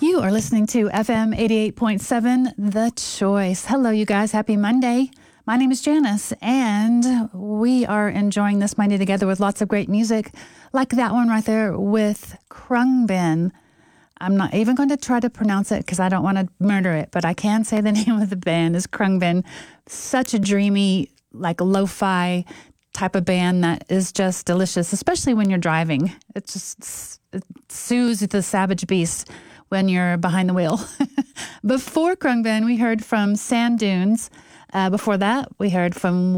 You are listening to FM 88.7, The Choice. Hello, you guys. Happy Monday. My name is Janice, and we are enjoying this Monday together with lots of great music, like that one right there with Khruangbin. I'm not even going to try to pronounce it because I don't want to murder it, but I can say the name of the band is Khruangbin. Such a dreamy, like lo-fi type of band that is just delicious, especially when you're driving. It soothes the savage beast when you're behind the wheel. Before Khruangbin, we heard from Sand Dunes. Before that, we heard from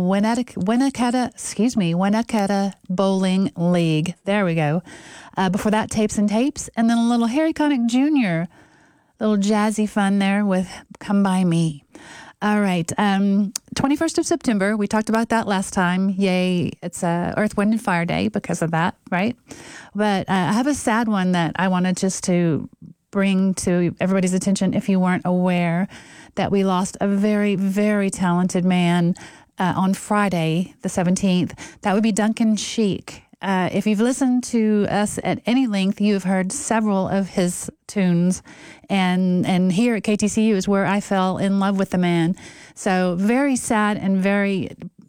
Winnacata Bowling League. There we go. Before that, Tapes and Tapes. And then a little Harry Connick Jr., little jazzy fun there with Come By Me. All right. 21st of September, we talked about that last time. Yay, it's Earth, Wind, and Fire Day because of that, right? But I have a sad one that I wanted just to bring to everybody's attention if you weren't aware that we lost a very, very talented man on Friday, the 17th. That would be Duncan Sheik. If you've listened to us at any length, you have heard several of his tunes. And here at KTCU is where I fell in love with the man. So very sad and very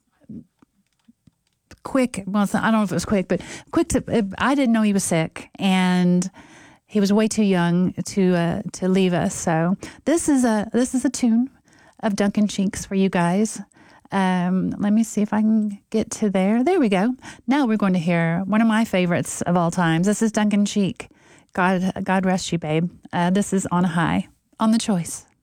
quick. Well, I don't know if it was quick, but I didn't know he was sick. And he was way too young to leave us. So this is a tune of Duncan Sheik's for you guys. Let me see if I can get to there. There we go. Now we're going to hear one of my favorites of all times. This is Duncan Sheik. God rest you, babe. This is On High on The Choice.